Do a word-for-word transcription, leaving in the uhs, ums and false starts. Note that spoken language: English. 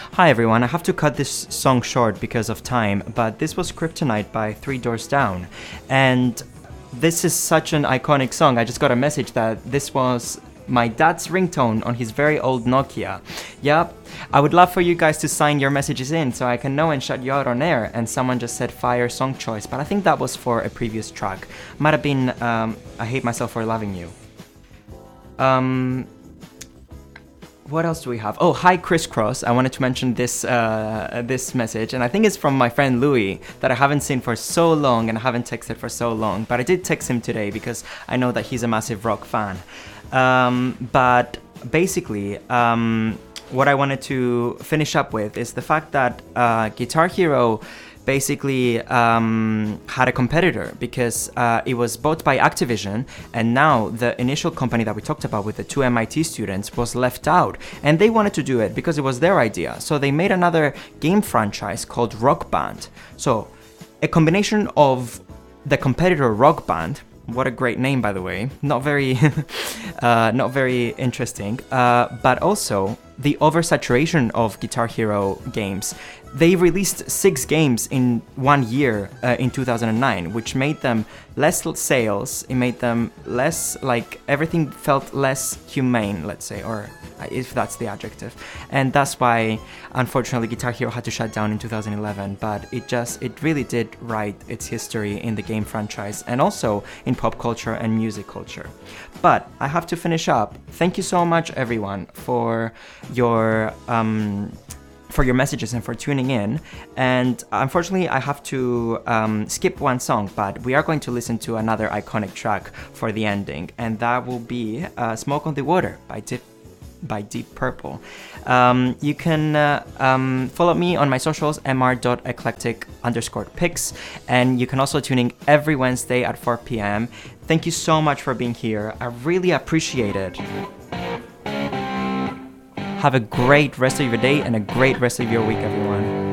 Hi everyone, I have to cut this song short because of time, but this was Kryptonite by Three Doors Down. And this is such an iconic song. I just got a message that this was my dad's ringtone on his very old Nokia. Yep, I would love for you guys to sign your messages in so I can know and shout you out on air. And someone just said fire song choice, but I think that was for a previous track. Might have been um, I Hate Myself for Loving You. Um... What else do we have? Oh, hi Crisscross. I wanted to mention this uh, this message, and I think it's from my friend Louis that I haven't seen for so long and I haven't texted for so long. But I did text him today because I know that he's a massive rock fan. Um, but basically, um, what I wanted to finish up with is the fact that uh, Guitar Hero basically um, had a competitor because uh, it was bought by Activision, and now the initial company that we talked about with the two M I T students was left out, and they wanted to do it because it was their idea. So they made another game franchise called Rock Band. So a combination of the competitor Rock Band. What a great name, by the way. Not very, uh, not very interesting. Uh, but also the oversaturation of Guitar Hero games. They released six games in one year uh, in two thousand nine, which made them less sales. It made them less, like, everything felt less humane, let's say, or if that's the adjective. And that's why, unfortunately, Guitar Hero had to shut down in two thousand eleven. But it just, it really did write its history in the game franchise and also in pop culture and music culture. But I have to finish up. Thank you so much, everyone, for your um, for your messages and for tuning in. And unfortunately, I have to um, skip one song, but we are going to listen to another iconic track for the ending, and that will be uh, Smoke on the Water by Deep by Deep Purple. Um, you can uh, um, follow me on my socials, mr.eclectic underscore pics, and you can also tune in every Wednesday at four p.m. Thank you so much for being here. I really appreciate it. Have a great rest of your day and a great rest of your week, everyone.